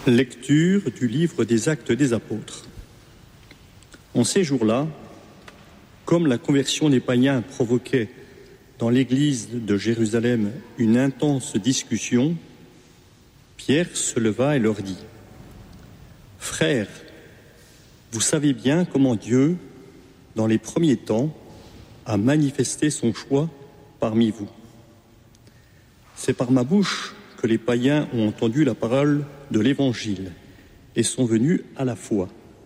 Lecture du livre des Actes des Apôtres. En ces jours-là, comme la conversion des païens provoquait dans l'église de Jérusalem une intense discussion, Pierre se leva et leur dit : « Frères, vous savez bien comment Dieu, dans les premiers temps, a manifesté son choix parmi vous. C'est par ma bouche que les païens ont entendu la parole de l'Évangile et sont venus à la foi.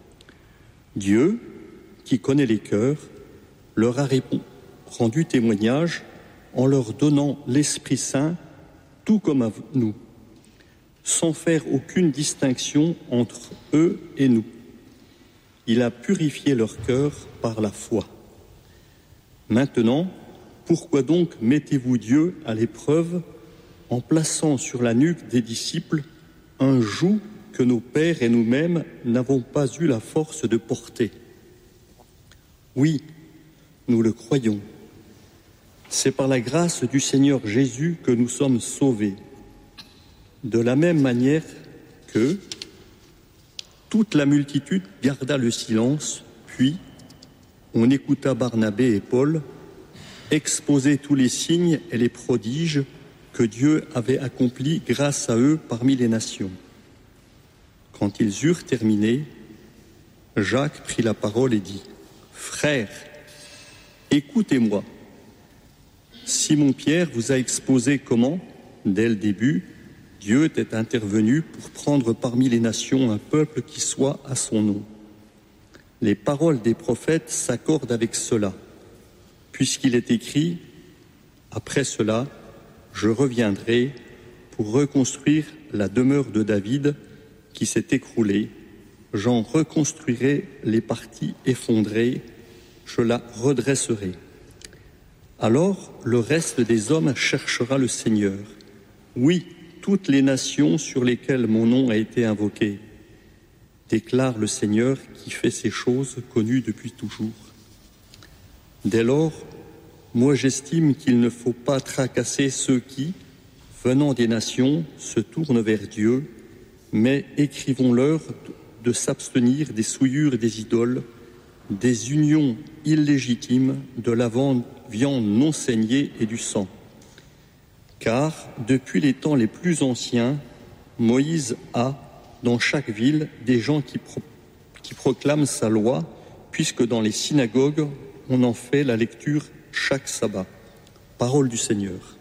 Dieu, qui connaît les cœurs, leur a rendu témoignage en leur donnant l'Esprit Saint, tout comme à nous, sans faire aucune distinction entre eux et nous. Il a purifié leur cœur par la foi. Maintenant, pourquoi donc mettez-vous Dieu à l'épreuve en plaçant sur la nuque des disciples un joug que nos pères et nous-mêmes n'avons pas eu la force de porter ? Oui, nous le croyons. C'est par la grâce du Seigneur Jésus que nous sommes sauvés. De la même manière que toute la multitude garda le silence, puis on écouta Barnabé et Paul exposer tous les signes et les prodiges que Dieu avait accomplis grâce à eux parmi les nations. Quand ils eurent terminé, Jacques prit la parole et dit : « Frères, écoutez-moi. Simon-Pierre vous a exposé comment, dès le début, Dieu était intervenu pour prendre parmi les nations un peuple qui soit à son nom. Les paroles des prophètes s'accordent avec cela, puisqu'il est écrit : après cela, je reviendrai pour reconstruire la demeure de David qui s'est écroulée. J'en reconstruirai les parties effondrées, je la redresserai. Alors le reste des hommes cherchera le Seigneur. Oui, toutes les nations sur lesquelles mon nom a été invoqué, déclare le Seigneur qui fait ces choses connues depuis toujours. Dès lors, moi j'estime qu'il ne faut pas tracasser ceux qui, venant des nations, se tournent vers Dieu, mais écrivons-leur de s'abstenir des souillures des idoles, des unions illégitimes, de la viande non saignée et du sang. Car, depuis les temps les plus anciens, Moïse a, dans chaque ville, des gens qui proclament sa loi, puisque dans les synagogues, on en fait la lecture chaque sabbat. Parole du Seigneur.